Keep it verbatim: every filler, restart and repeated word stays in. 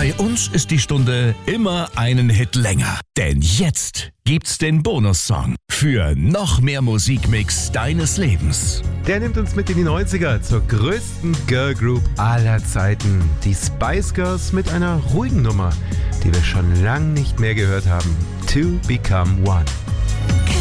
Bei uns ist die Stunde immer einen Hit länger. Denn jetzt gibt's den Bonussong für noch mehr Musikmix deines Lebens. Der nimmt uns mit in die neunziger zur größten Girlgroup aller Zeiten. Die Spice Girls mit einer ruhigen Nummer, die wir schon lang nicht mehr gehört haben. To Become One.